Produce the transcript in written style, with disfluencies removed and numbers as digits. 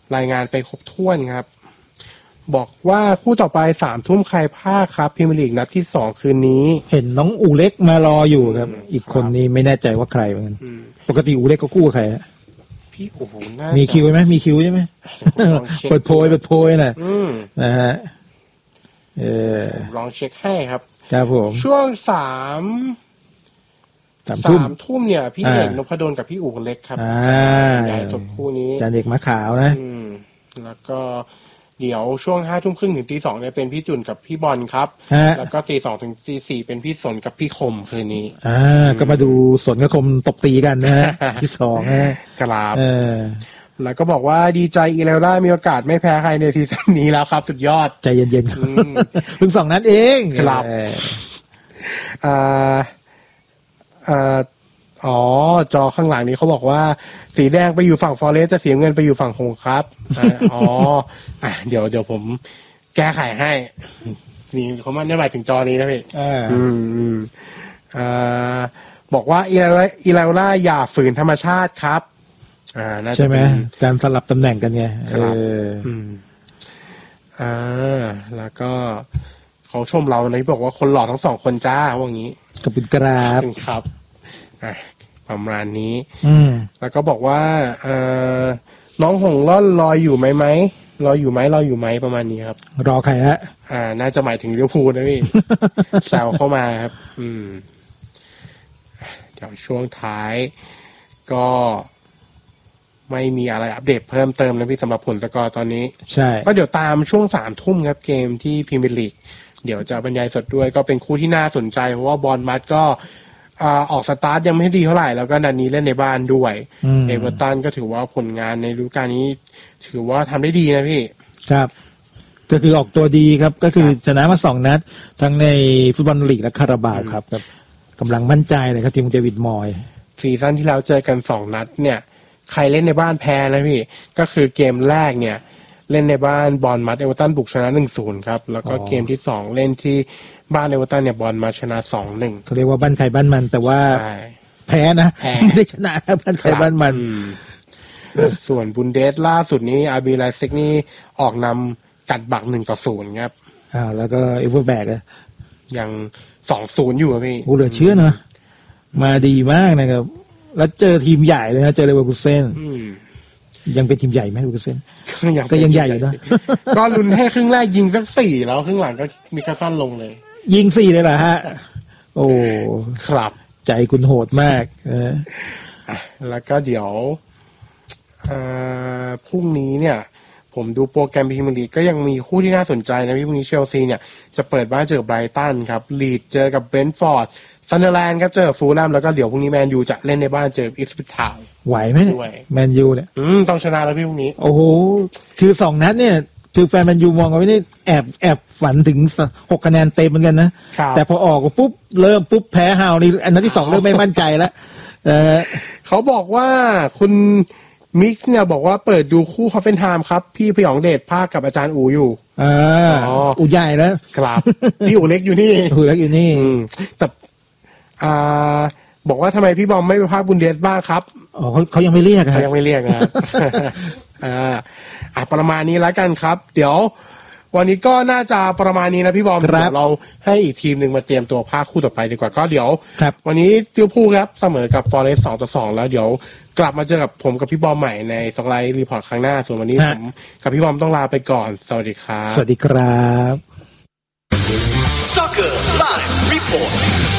รายงานไปครบถ้วนครับบอกว่าคู่ต่อไป3 ทุ่มใครพลาดครับพรีเมียร์ลีกนัดที่2คืนนี้เห็นน้องอูเล็กมารออยู่ครับอีกคนนี้ไม่แน่ใจว่าใครเหมือนกันปกติอูเล็กก็กู้ใครพี่โอ้โหมีคิวไหมมีคิวใช่ไหมเปิดโพยน่ะนะฮะลองเช็คให้ครับครับผมช่วง3 ทุ่มเนี่ยพี่เอกนพดลกับพี่อู๋เล็กครับย้ายจบคู่นี้จานเด็กมะขาวนะแล้วก็เดี๋ยวช่วง5 ทุ่มครึ่งถึงตี 2เนี่ยเป็นพี่จุนกับพี่บอลครับแล้วก็ตี 2ถึงตี 4เป็นพี่สนกับพี่คมคืนนี้ก็มาดูสนกับคมตบตีกันนะฮะที่2 ครับแล้วก็บอกว่าดีใจอีเลล่ามีโอกาสไม่แพ้ใครในซีซั่นนี้แล้วครับสุดยอดใจเย็นๆเพิ่ง2 นัดเองครับจอข้างหลังนี้เขาบอกว่าสีแดงไปอยู่ฝั่งฟอเรสต์แต่สีเงินไปอยู่ฝั่งหงส์ครับเดี๋ยวผมแก้ไขให้นี่เขาไม่ได้หมายถึงจอนี้นะพี่บอกว่าอีเลล่าอย่าฝืนธรรมชาติครับใช่ไหมการสลับตำแหน่งกันไงแล้วก็เขาชมเราในที่บอกว่าคนหล่อทั้ง2 คนจ้าว่าอย่างนี้ขอบคุณครับประมาณนี้แล้วก็บอกว่าน้องหงล่อนรออยู่ไหมรออยู่ไหมประมาณนี้ครับรอใครฮะน่าจะหมายถึงลิเวอร์พูลนะพี่ แซวเข้ามาครับเดี๋ยวช่วงท้ายก็ไม่มีอะไรอัปเดตเพิ่มเติมนะพี่สำหรับผลสกอร์ตอนนี้ใช่ก็เดี๋ยวตามช่วง3 ทุ่มครับเกมที่พรีเมียร์ลีกเดี๋ยวจะบรรยายสดด้วยก็เป็นคู่ที่น่าสนใจเพราะว่าบอร์นมัธก็ออกสตาร์ทยังไม่ดีเท่าไหร่แล้วก็นัดนี้เล่นในบ้านด้วยเอเวอร์ตันก็ถือว่าผลงานในฤดูกาลนี้ถือว่าทำได้ดีนะพี่ครับก็คือออกตัวดีครับก็คือชนะมา2 นัดทั้งในฟุตบอลลีกและคาราบาวครับกำลังมั่นใจเลยครับทีมเดวิดมอยซีซั่นที่แล้วเจอกัน2 นัดเนี่ยใครเล่นในบ้านแพ้นะพี่ก็คือเกมแรกเนี่ยเล่นในบ้านบอร์นมัธเอเวอร์ตันบุกชนะ 1-0 ครับแล้วก็เกมที่2เล่นที่บ้านเอเวอร์ตันเนี่ยบอร์นมัธชนะ 2-1 เขาเรียกว่าบ้านใครบ้านมันแต่ว่าแพ้นะไม่ได้ชนะนะบ้านใครบ้านมันส่วนบุนเดสล่าสุดนี้อาร์บีไลซิกนี่ออกนำกัดบัก 1-0 ครับแล้วก็เอเวอร์แบกยัง 2-0 อยู่ครับพี่เหลือเชื่อเนอะมาดีมากนะครับแล้วเจอทีมใหญ่เลยนะเจอเลเวอร์คูเซ่นยังเป็นทีมใหญ่ไหมเลเวอร์คูเซ่นก็ยังใหญ่อยู่นะก็ลุ้นให้ครึ่งแรกยิงสัก4แล้วครึ่งหลังก็มีกระสั้นลงเลยยิง4เลยเหรอฮะโอ้ครับใจคุณโหดมากแล้วก็เดี๋ยวพรุ่งนี้เนี่ยผมดูโปรแกรมพรีเมียร์ลีกก็ยังมีคู่ที่น่าสนใจนะพี่พรุ่งนี้เชลซีเนี่ยจะเปิดบ้านเจอกับไบรตันครับลีดเจอกับเบรนท์ฟอร์ดซันเดอร์แลนด์ครับเจอฟูลแลมแล้วก็เดี๋ยวพรุ่งนี้แมนยูจะเล่นในบ้านเจออิปสวิชทาวน์ไหวไหมแมนยูเนี่ยต้องชนะแล้วพี่พรุ่งนี้โอ้โหคือ2 นัดเนี่ยคือแฟนแมนยูมองว่าไม่ได้แอบฝันถึง6 คะแนนเต็มเหมือนกันนะแต่พอออกปุ๊บเริ่มแพ้ฮาวนี่อันนั้นที่2เริ่มไม่มั่นใจแล้วเขาบอกว่าคุณมิกซ์เนี่ยบอกว่าเปิดดูคู่ฮอฟเฟนไฮม์ครับพี่พยองเดชภาคกับอาจารย์อูอยู่อูใหญ่นะครับพี่อูเล็กอยู่นี่อูเล็กอยู่นี่แต่บอกว่าทำไมพี่บอมไม่ไปภาคบุนเดสบ้างครับเขายังไม่เรียกเขายังไม่เรียกนะประมาณนี้แล้วกันครับเดี๋ยววันนี้ก็น่าจะประมาณนี้นะพี่บอมเดี๋ยวเราให้อีกทีมหนึ่งมาเตรียมตัวภาคคู่ต่อไปดีกว่าก็เดี๋ยววันนี้ลิเวอร์พูลครับเสมอกับฟอเรสต์ 2-2 แล้วเดี๋ยวกลับมาเจอกับผมกับพี่บอมใหม่ในสไลด์รีพอร์ตครั้งหน้าส่วนวันนี้ผมกับพี่บอมต้องลาไปก่อนสวัสดีครับสวัสดีครับ Soccer Live Report